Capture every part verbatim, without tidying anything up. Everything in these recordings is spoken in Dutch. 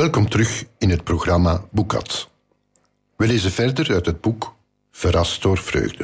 Welkom terug in het programma Boekat. We lezen verder uit het boek Verrast door vreugde.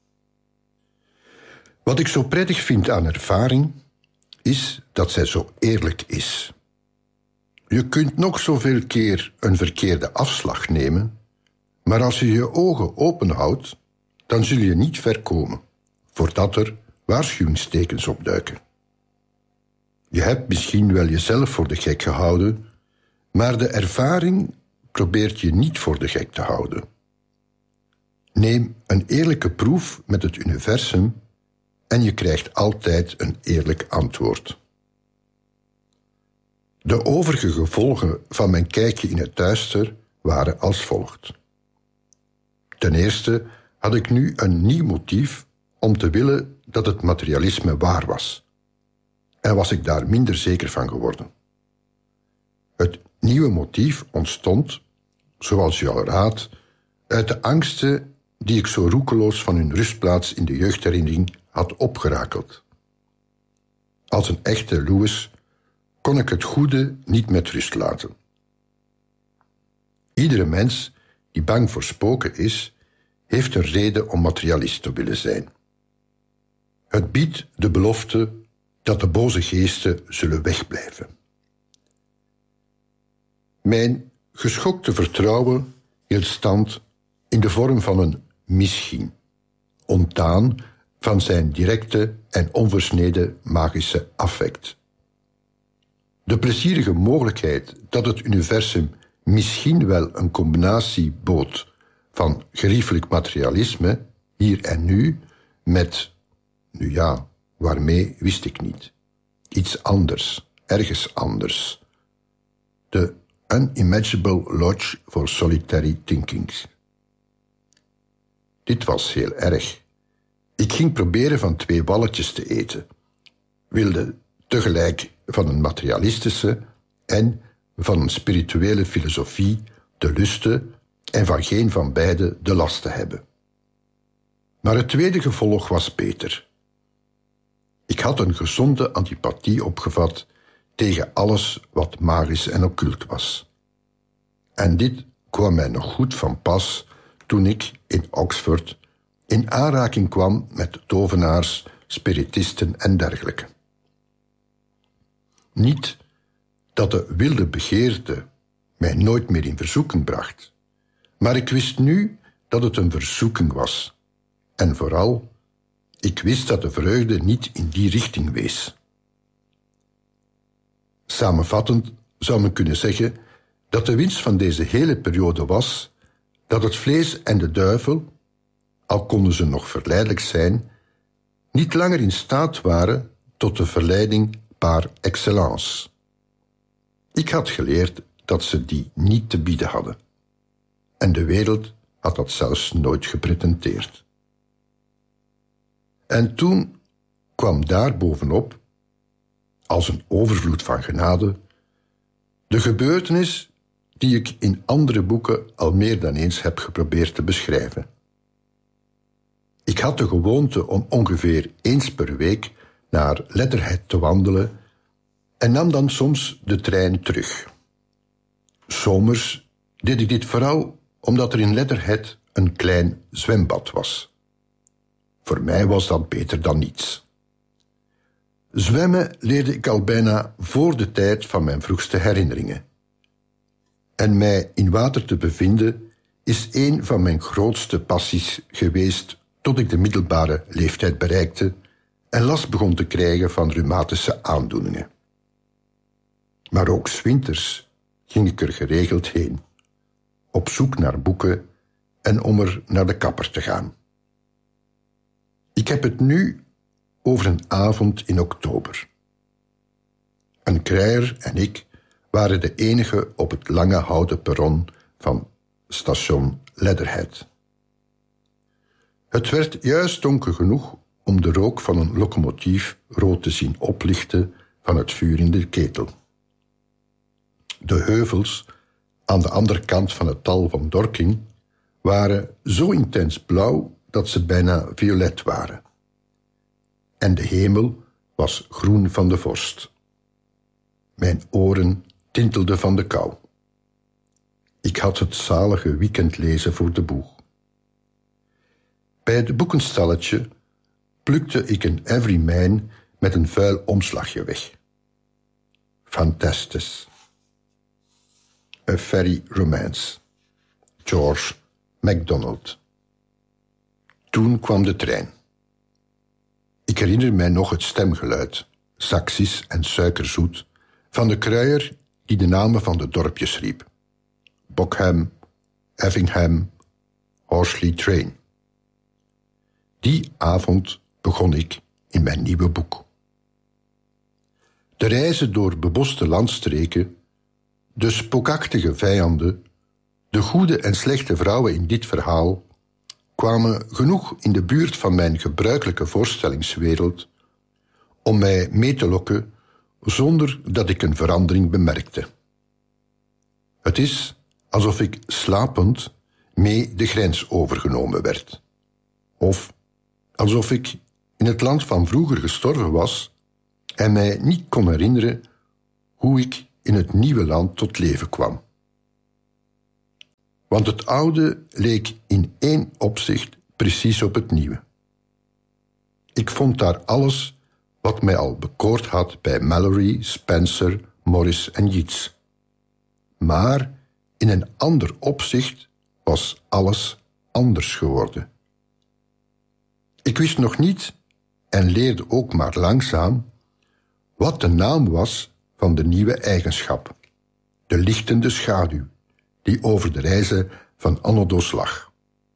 Wat ik zo prettig vind aan ervaring, is dat zij zo eerlijk is. Je kunt nog zoveel keer een verkeerde afslag nemen, maar als je je ogen openhoudt, dan zul je niet ver komen, voordat er waarschuwingstekens opduiken. Je hebt misschien wel jezelf voor de gek gehouden, maar de ervaring probeert je niet voor de gek te houden. Neem een eerlijke proef met het universum en je krijgt altijd een eerlijk antwoord. De overige gevolgen van mijn kijkje in het duister waren als volgt. Ten eerste had ik nu een nieuw motief om te willen dat het materialisme waar was. En was ik daar minder zeker van geworden. Het nieuwe motief ontstond, zoals je al raadt, uit de angsten die ik zo roekeloos van hun rustplaats in de jeugdherinnering had opgerakeld. Als een echte Louis kon ik het goede niet met rust laten. Iedere mens die bang voor spoken is, heeft een reden om materialist te willen zijn. Het biedt de belofte dat de boze geesten zullen wegblijven. Mijn geschokte vertrouwen hield stand in de vorm van een misschien, ontdaan van zijn directe en onversneden magische affect. De plezierige mogelijkheid dat het universum misschien wel een combinatie bood van geriefelijk materialisme, hier en nu, met, nu ja, waarmee wist ik niet. Iets anders, ergens anders. De Unimaginable Lodge for Solitary Thinkings. Dit was heel erg. Ik ging proberen van twee walletjes te eten. Wilde tegelijk van een materialistische en van een spirituele filosofie de lusten en van geen van beide de lasten hebben. Maar het tweede gevolg was beter. Ik had een gezonde antipathie opgevat tegen alles wat magisch en occult was. En dit kwam mij nog goed van pas toen ik in Oxford in aanraking kwam met tovenaars, spiritisten en dergelijke. Niet dat de wilde begeerte mij nooit meer in verzoeking bracht, maar ik wist nu dat het een verzoeking was. En vooral, ik wist dat de vreugde niet in die richting wees. Samenvattend zou men kunnen zeggen dat de winst van deze hele periode was dat het vlees en de duivel, al konden ze nog verleidelijk zijn, niet langer in staat waren tot de verleiding par excellence. Ik had geleerd dat ze die niet te bieden hadden. En de wereld had dat zelfs nooit gepretenteerd. En toen kwam daar bovenop, als een overvloed van genade, de gebeurtenis die ik in andere boeken al meer dan eens heb geprobeerd te beschrijven. Ik had de gewoonte om ongeveer eens per week naar Leatherhead te wandelen en nam dan soms de trein terug. 'S Zomers deed ik dit vooral omdat er in Leatherhead een klein zwembad was. Voor mij was dat beter dan niets. Zwemmen leerde ik al bijna voor de tijd van mijn vroegste herinneringen. En mij in water te bevinden is een van mijn grootste passies geweest tot ik de middelbare leeftijd bereikte en last begon te krijgen van reumatische aandoeningen. Maar ook 's winters ging ik er geregeld heen, op zoek naar boeken en om er naar de kapper te gaan. Ik heb het nu over een avond in oktober. Een krijger en ik waren de enige op het lange houten perron van station Leatherhead. Het werd juist donker genoeg om de rook van een locomotief rood te zien oplichten van het vuur in de ketel. De heuvels aan de andere kant van het dal van Dorking waren zo intens blauw dat ze bijna violet waren. En de hemel was groen van de vorst. Mijn oren tintelden van de kou. Ik had het zalige weekendlezen voor de boeg. Bij het boekenstalletje plukte ik een Everyman met een vuil omslagje weg. Fantastisch. A Fairy Romance. George MacDonald. Toen kwam de trein. Ik herinner mij nog het stemgeluid, saxisch en suikerzoet, van de kruier die de namen van de dorpjes riep. Bockham, Effingham, Horsley Train. Die avond begon ik in mijn nieuwe boek. De reizen door beboste landstreken, de spookachtige vijanden, de goede en slechte vrouwen in dit verhaal kwamen genoeg in de buurt van mijn gebruikelijke voorstellingswereld om mij mee te lokken zonder dat ik een verandering bemerkte. Het is alsof ik slapend mee de grens overgenomen werd. Of alsof ik in het land van vroeger gestorven was en mij niet kon herinneren hoe ik in het nieuwe land tot leven kwam. Want het oude leek in één opzicht precies op het nieuwe. Ik vond daar alles wat mij al bekoord had bij Mallory, Spencer, Morris en Yeats. Maar in een ander opzicht was alles anders geworden. Ik wist nog niet, en leerde ook maar langzaam, wat de naam was van de nieuwe eigenschap, de lichtende schaduw, die over de reizen van Anodos lag.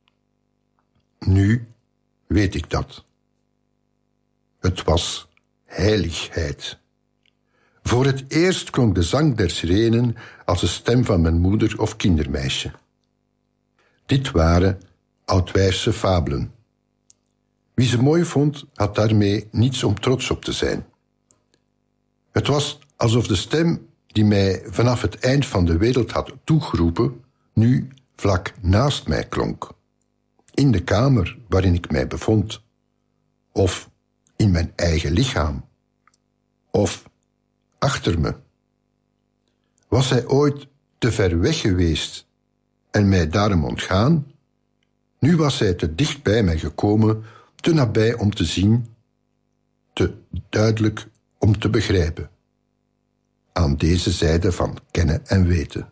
Nu weet ik dat. Het was heiligheid. Voor het eerst klonk de zang der sirenen als de stem van mijn moeder of kindermeisje. Dit waren Oudwijrse fabelen. Wie ze mooi vond, had daarmee niets om trots op te zijn. Het was alsof de stem die mij vanaf het eind van de wereld had toegeroepen, nu vlak naast mij klonk. In de kamer waarin ik mij bevond. Of in mijn eigen lichaam. Of achter me. Was hij ooit te ver weg geweest en mij daarom ontgaan? Nu was hij te dicht bij mij gekomen, te nabij om te zien, te duidelijk om te begrijpen. Aan deze zijde van kennen en weten.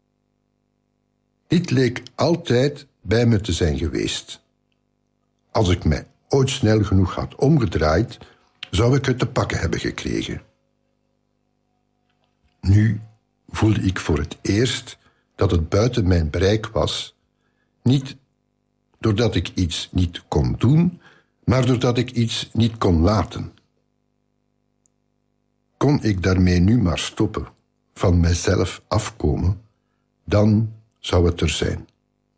Dit leek altijd bij me te zijn geweest. Als ik mij ooit snel genoeg had omgedraaid, zou ik het te pakken hebben gekregen. Nu voelde ik voor het eerst dat het buiten mijn bereik was, niet doordat ik iets niet kon doen, maar doordat ik iets niet kon laten. Kon ik daarmee nu maar stoppen, van mijzelf afkomen, dan zou het er zijn.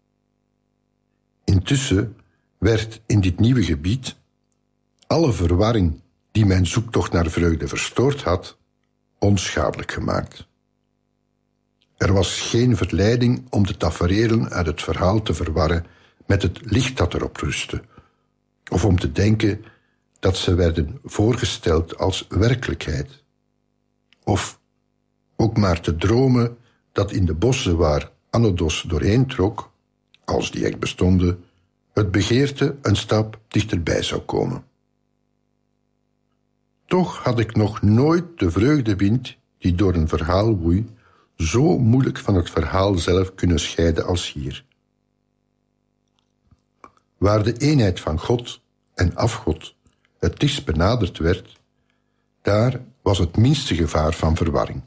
Intussen werd in dit nieuwe gebied alle verwarring die mijn zoektocht naar vreugde verstoord had, onschadelijk gemaakt. Er was geen verleiding om de taferelen uit het verhaal te verwarren met het licht dat erop rustte, of om te denken dat ze werden voorgesteld als werkelijkheid, of ook maar te dromen dat in de bossen waar Anodos doorheen trok, als die echt bestonden, het begeerte een stap dichterbij zou komen. Toch had ik nog nooit de vreugdewind die door een verhaal woei, zo moeilijk van het verhaal zelf kunnen scheiden als hier. Waar de eenheid van God en afgod het dichtst benaderd werd, daar was het minste gevaar van verwarring.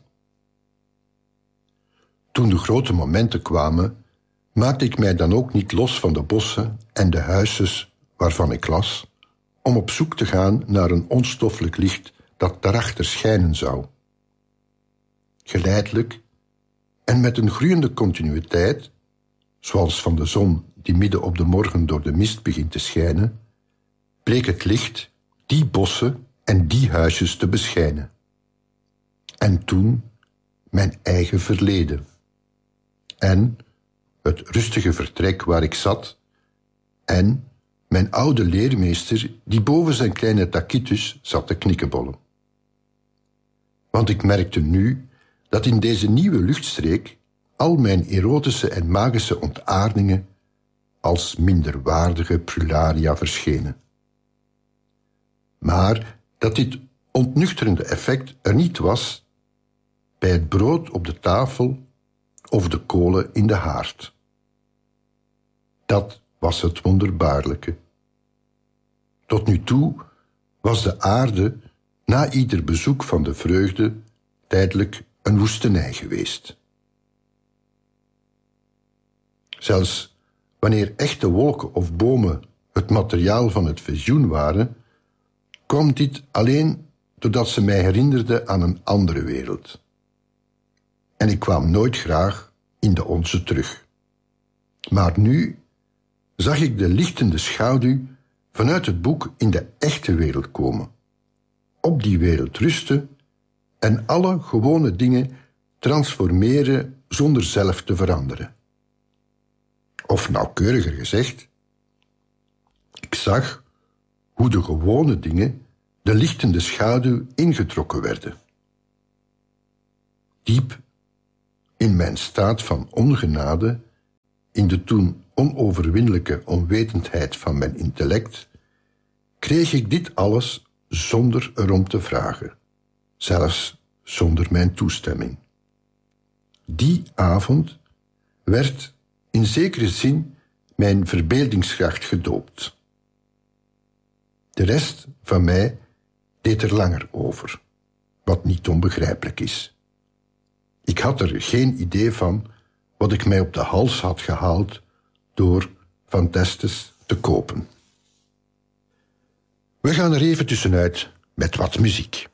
Toen de grote momenten kwamen, maakte ik mij dan ook niet los van de bossen en de huisjes waarvan ik las, om op zoek te gaan naar een onstoffelijk licht dat daarachter schijnen zou. Geleidelijk en met een groeiende continuïteit, zoals van de zon die midden op de morgen door de mist begint te schijnen, bleek het licht die bossen en die huisjes te beschijnen. En toen mijn eigen verleden. En het rustige vertrek waar ik zat, en mijn oude leermeester die boven zijn kleine tacitus zat te knikkebollen. Want ik merkte nu dat in deze nieuwe luchtstreek, al mijn erotische en magische ontaardingen als minderwaardige prularia verschenen. Maar dat dit ontnuchterende effect er niet was bij het brood op de tafel of de kolen in de haard. Dat was het wonderbaarlijke. Tot nu toe was de aarde na ieder bezoek van de vreugde tijdelijk een woestenij geweest. Zelfs wanneer echte wolken of bomen het materiaal van het visioen waren, kwam dit alleen doordat ze mij herinnerden aan een andere wereld. En ik kwam nooit graag in de onze terug. Maar nu zag ik de lichtende schaduw vanuit het boek in de echte wereld komen, op die wereld rusten en alle gewone dingen transformeren zonder zelf te veranderen. Of nauwkeuriger gezegd, ik zag hoe de gewone dingen de lichtende schaduw ingetrokken werden. Diep in mijn staat van ongenade, in de toen onoverwinnelijke onwetendheid van mijn intellect, kreeg ik dit alles zonder erom te vragen, zelfs zonder mijn toestemming. Die avond werd in zekere zin mijn verbeeldingskracht gedoopt. De rest van mij deed er langer over, wat niet onbegrijpelijk is. Ik had er geen idee van wat ik mij op de hals had gehaald door Van Testes te kopen. We gaan er even tussenuit met wat muziek.